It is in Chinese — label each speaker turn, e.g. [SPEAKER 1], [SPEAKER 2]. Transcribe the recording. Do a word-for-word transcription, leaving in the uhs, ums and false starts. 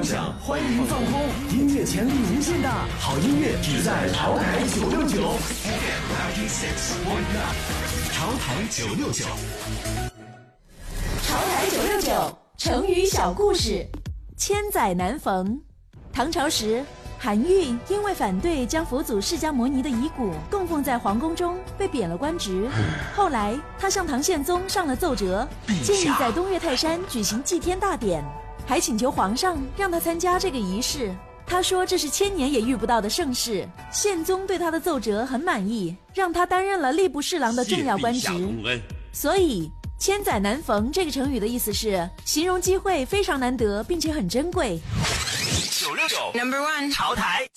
[SPEAKER 1] 梦想，欢迎放空，音乐潜力无限大，好音乐只在潮台九六九。潮台九六九，
[SPEAKER 2] 潮台九六九，成语小故事。千载难逢。唐朝时，韩愈因为反对将佛祖释迦摩尼的遗骨供奉在皇宫中，被贬了官职。后来，他向唐宪宗上了奏折，建议在东岳泰山举行祭天大典，还请求皇上让他参加这个仪式。他说这是千年也遇不到的盛事。宪宗对他的奏折很满意，让他担任了吏部侍郎的重要官职。所以千载难逢这个成语的意思是形容机会非常难得，并且很珍贵。
[SPEAKER 1] 九六九 Number One 潮台。